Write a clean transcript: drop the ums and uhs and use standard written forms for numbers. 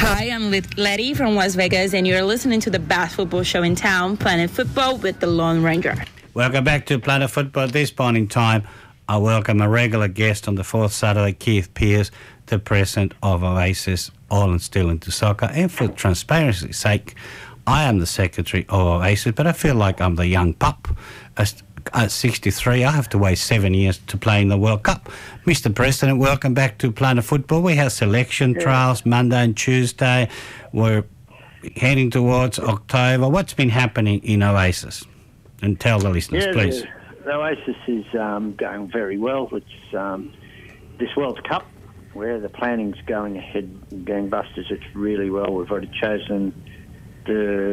Hi, I'm Letty from Las Vegas, and you're listening to the best football show in town, Planet Football with the Lone Ranger. Welcome back to Planet Football. At this point in time, I welcome a regular guest on the fourth Saturday, Keith Pearce, the president of Oasis, All Still Into Soccer. And for transparency's sake, I am the secretary of Oasis, but I feel like I'm the young pup. At 63, I have to wait 7 years to play in the World Cup. Mr. President, welcome back to Planet Football. We have selection trials Monday and Tuesday. We're heading towards October. What's been happening in Oasis? And tell the listeners, please. The Oasis is going very well. It's this World Cup where the planning's going ahead gangbusters. It's really well. We've already chosen the